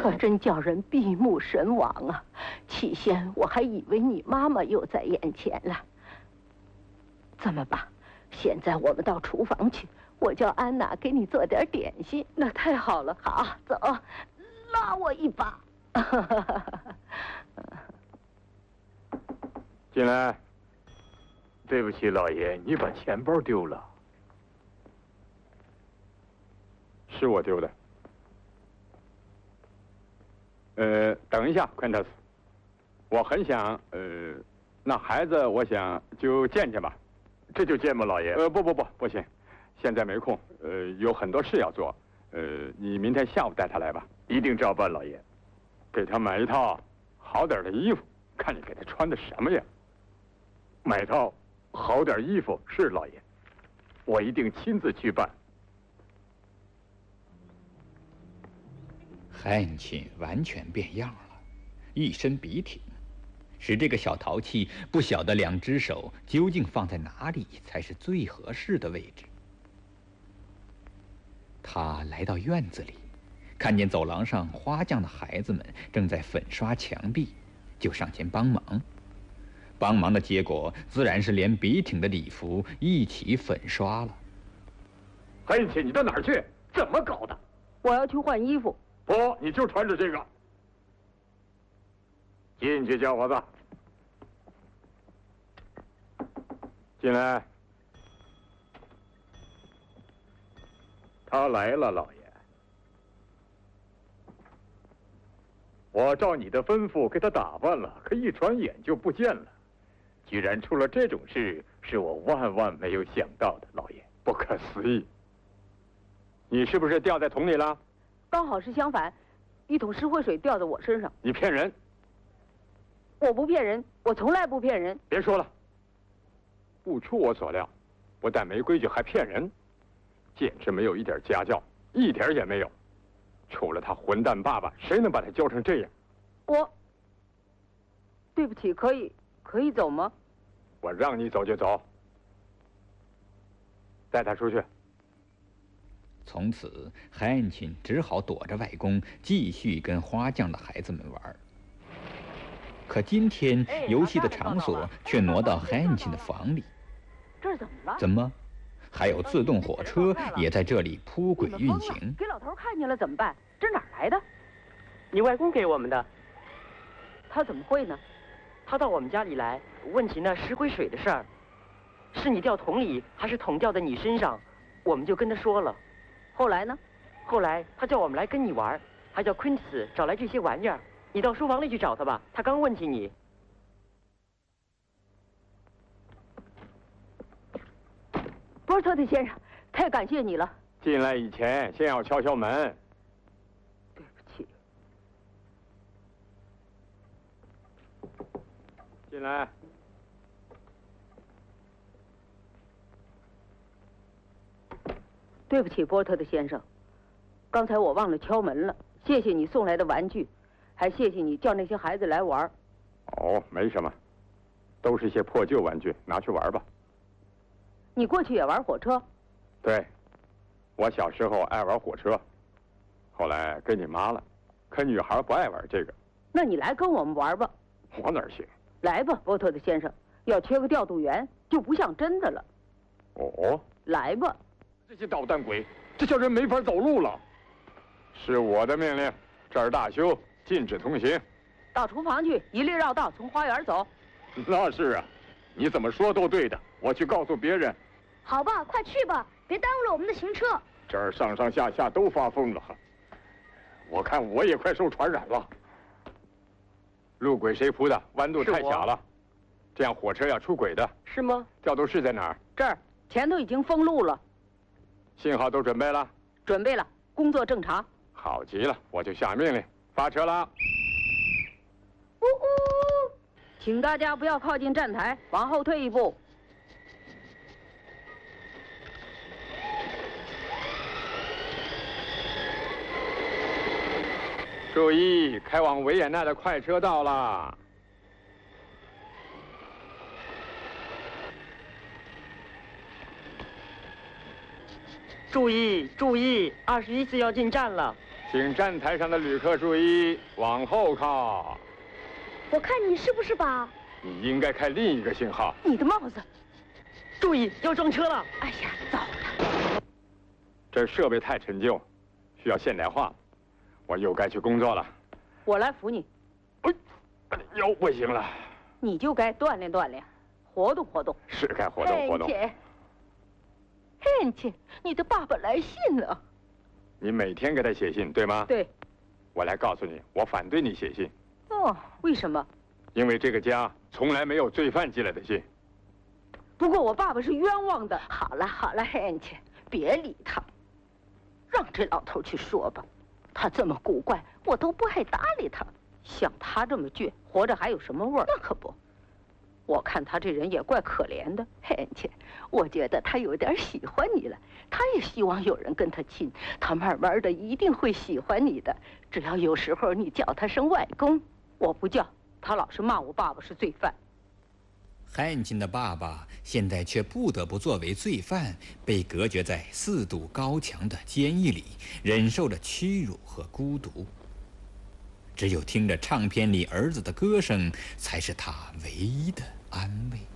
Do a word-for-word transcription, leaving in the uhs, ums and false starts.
可真叫人闭目神往啊！起先我还以为你妈妈又在眼前了。这么吧，现在我们到厨房去，我叫安娜给你做点点心。 那太好了。 好，走，拉我一把。 进来。对不起，老爷，你把钱包丢了。是我丢的。呃，等一下，昆特斯，我很想，呃，那孩子，我想就见见吧。这就见吗，老爷？呃，不不不，不行，现在没空，呃，有很多事要做。呃，你明天下午带他来吧。一定照办，老爷。给他买一套好点的衣服，看你给他穿的什么呀？买套好点衣服，是老爷，我一定亲自去办。 汉卿完全变样了，一身笔挺，使这个小淘气不晓得两只手究竟放在哪里才是最合适的位置。他来到院子里，看见走廊上花匠的孩子们正在粉刷墙壁，就上前帮忙。帮忙的结果自然是连笔挺的礼服一起粉刷了。 汉卿，你到哪儿去？怎么搞的？ 我要去换衣服。 不，你就穿着这个。进去，小伙子。进来。他来了，老爷。我照你的吩咐给他打扮了，可一转眼就不见了。居然出了这种事，是我万万没有想到的，老爷，不可思议。你是不是掉在桶里了？ 刚好是相反，一桶石灰水掉在我身上。 你骗人！ 我不骗人，我从来不骗人。 别说了，不出我所料，不但没规矩，还骗人，简直没有一点家教，一点也没有。除了他混蛋爸爸，谁能把他教成这样？ 我，对不起，可以可以走吗？ 我让你走就走，带他出去。 从此，汉卿只好躲着外公，继续跟花匠的孩子们玩。可今天游戏的场所却挪到汉卿的房里。 这是怎么了？ 怎么？还有自动火车也在这里铺轨运行。 给老头看见了怎么办？这哪儿来的？ 你外公给我们的。 他怎么会呢？ 他到我们家里来，问起那石灰水的事儿，是你掉桶里，还是桶掉在你身上？我们就跟他说了。 后来呢？ 后来他叫我们来跟你玩，还叫昆斯找来这些玩意儿。你到书房里去找他吧，他刚问起你。 波尔特特先生，太感谢你了。 进来以前先要敲敲门。 对不起。 进来。 对不起，波尔特特先生，刚才我忘了敲门了。谢谢你送来的玩具，还谢谢你叫那些孩子来玩。 哦，没什么，都是一些破旧玩具，拿去玩吧。 你过去也玩火车？ 对，我小时候爱玩火车，后来跟你妈了，可女孩不爱玩这个。 那你来跟我们玩吧。 我哪儿行？ 来吧，波特的先生，要缺个调度员就不像真的了。 哦， 来吧。 这些捣蛋鬼，这叫人没法走路了。是我的命令，这儿大修，禁止通行。 到厨房去，一律绕道，从花园走。 那是啊，你怎么说都对的，我去告诉别人。 好吧，快去吧，别耽误了我们的行车。 这儿上上下下都发疯了，我看我也快受传染了。路轨谁铺的？弯度太小了，这样火车要出轨的。 是吗？ 调度室在哪儿？ 这儿，前头已经封路了。 信号都准备了？ 准备了，工作正常。 好极了，我就下命令，发车啦！ 呜呜，请大家不要靠近站台，往后退一步。 注意，开往维也纳的快车到了。 注意，注意，二十一次要进站了。 请站台上的旅客注意，往后靠。 我看你是不是把？ 你应该开另一个信号。 你的帽子， 注意，要撞车了！ 哎呀，糟了！ 这设备太陈旧，需要现代化，我又该去工作了。 我来扶你。 哎，腰不行了。 你就该锻炼锻炼，活动活动。 是该活动活动。 汉姐，汉姐，你的爸爸来信了。 你每天给他写信，对吗？ 对。 我来告诉你，我反对你写信。 哦，为什么？ 因为这个家从来没有罪犯寄来的信。 不过我爸爸是冤枉的。 好了好了，汉姐，别理他，让这老头去说吧。他这么古怪，我都不爱搭理他。 像他这么倔，活着还有什么味儿？ 那可不。 我看他这人也怪可怜的。 汉姐，我觉得他有点喜欢你了，他也希望有人跟他亲，他慢慢的一定会喜欢你的。只要有时候你叫他声外公。 我不叫，他老是骂我爸爸是罪犯。 汉卿的爸爸现在却不得不作为罪犯，被隔绝在四堵高墙的监狱里，忍受着屈辱和孤独。只有听着唱片里儿子的歌声，才是他唯一的安慰。